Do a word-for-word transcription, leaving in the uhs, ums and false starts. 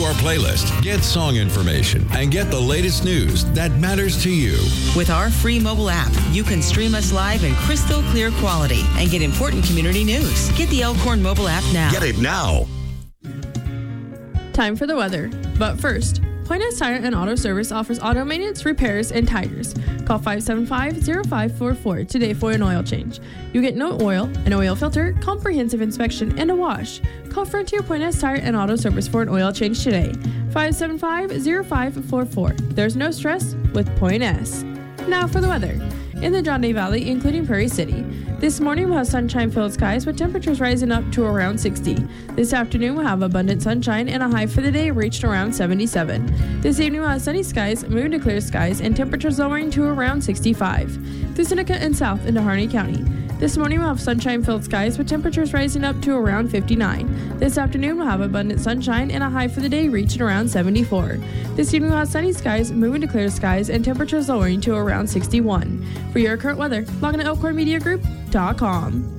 our playlist, get song information, and get the latest news that matters to you. With our free mobile app, you can stream us live in crystal clear quality and get important community news. Get the Elkhorn mobile app now. Get it now. Time for the weather. But first, Point S Tire and Auto Service offers auto maintenance, repairs, and tires. Call five seven five, zero five four four today for an oil change. You get no oil, an oil filter, comprehensive inspection, and a wash. Call Frontier Point S Tire and Auto Service for an oil change today. five seven five, zero five four four. There's no stress with Point S. Now for the weather. In the John Day Valley, including Prairie City, this morning we'll have sunshine-filled skies with temperatures rising up to around sixty. This afternoon we'll have abundant sunshine and a high for the day reached around seventy-seven. This evening we'll have sunny skies, moon to clear skies, and temperatures lowering to around sixty-five. Through Seneca and south into Harney County. This morning we'll have sunshine-filled skies with temperatures rising up to around fifty-nine. This afternoon we'll have abundant sunshine and a high for the day reaching around seventy-four. This evening we'll have sunny skies, moving to clear skies, and temperatures lowering to around sixty-one. For your current weather, log on to elkhorn media group dot com.